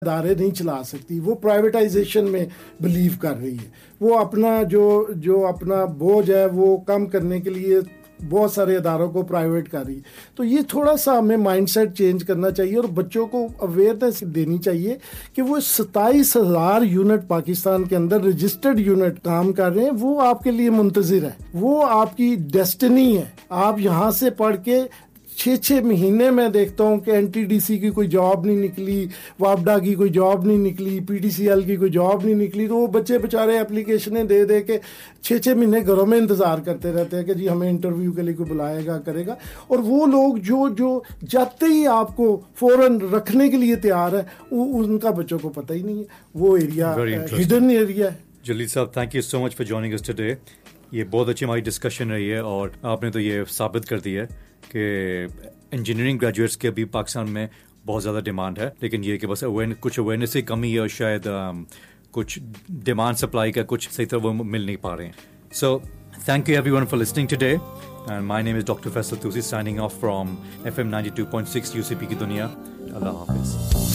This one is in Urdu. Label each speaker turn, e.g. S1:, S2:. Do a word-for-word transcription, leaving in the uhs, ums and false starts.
S1: ادارے نہیں چلا سکتی، وہ پرائیویٹائزیشن میں بلیو کر رہی ہے، وہ اپنا جو جو اپنا بوجھ ہے وہ کم کرنے کے لیے بہت سارے اداروں کو پرائیویٹ کر رہی ہے۔ تو یہ تھوڑا سا ہمیں مائنڈ سیٹ چینج کرنا چاہیے اور بچوں کو اویئرنیس دینی چاہیے کہ وہ ستائیس ہزار یونٹ پاکستان کے اندر رجسٹرڈ یونٹ کام کر رہے ہیں، وہ آپ کے لیے منتظر ہے، وہ آپ کی ڈیسٹنی ہے۔ آپ یہاں سے پڑھ کے چھ چھ مہینے میں دیکھتا ہوں کہ این ٹی ڈی سی کی کوئی جاب نہیں نکلی، وابڈا کی کوئی جاب نہیں نکلی، پی ڈی سی ایل کی کوئی جاب نہیں نکلی، تو وہ بچے بےچارے اپلیکیشنیں دے دے کے چھ چھ مہینے گھروں میں انتظار کرتے رہتے ہیں کہ جی ہمیں انٹرویو کے لیے کوئی بلائے گا کرے گا۔ اور وہ لوگ جو جو جاتے ہی آپ کو فوراً رکھنے کے لیے تیار ہے، وہ ان کا بچوں کو پتہ ہی نہیں ہے، وہ ایریا ہڈن ایریا ہے۔
S2: جلیل صاحب، thank you so much for joining us today. یہ بہت اچھی ہماری ڈسکشن رہی ہے اور آپ نے تو یہ ثابت کر دیا ہے کہ انجینئرنگ گریجویٹس کے ابھی پاکستان میں بہت زیادہ ڈیمانڈ ہے، لیکن یہ کہ بس اویئرنس کچھ اویئرنیس کی کمی ہے اور شاید کچھ ڈیمانڈ سپلائی کا کچھ صحیح طرح وہ مل نہیں پا رہے ہیں۔ So thank you every one for listening today, and my name is doctor Faisal Tausi signing off from F M ninety two point six you سی پی کی دنیا۔ اللہ حافظ۔